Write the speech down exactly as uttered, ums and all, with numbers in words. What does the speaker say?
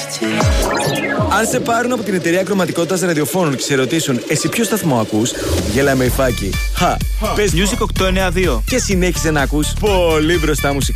Αν σε πάρουν από την εταιρεία ακροματικότητας ραδιοφώνων και σε ρωτήσουν εσύ ποιο σταθμό ακούς, γέλα με υφάκι. Χα, πες Music οκτακόσια ενενήντα δύο. και συνέχισε να ακούς πολύ μπροστά μουσικά.